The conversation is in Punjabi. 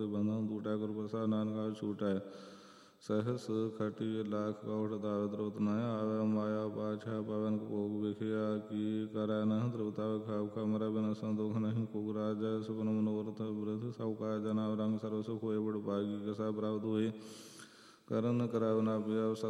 ਬੰਧਨ ਟੂਟੈ ਗੁਰ ਪ੍ਰਸਾਦਿ ਨਾਨਕ ਛੂਟੈ। ਸਹਸ ਖਟੀ ਲਾਖ ਕੌਟ ਦਾਵ ਦ੍ਰੋਤ ਨ ਆਵੈ ਮਾਇਆ ਪਾਛੈ ਪਵਨ ਭੋਗ ਵਿਖਿਆ ਕੀ ਕਰੈ ਨਹ ਦ੍ਰਵਤਾ ਖਾਵ ਖਮਰੈ ਬਿਨ ਸੰਦੋਖ ਨਹੀਂ ਕੋਗ ਰਾਜੈ ਸੁਪਨ ਮਨੋਰਥ ਬ੍ਰਿਧ ਸਭ ਕਾ ਜਨਾ ਰੰਗ ਸਰਵ ਸੁਖ ਹੋਏ ਬੜ ਭਾਗੀ ਕਸਾ ਪ੍ਰਾਪਤ ਹੋਏ ਕਰਨ ਕਰਾਵ ਨਾ ਪਿਆ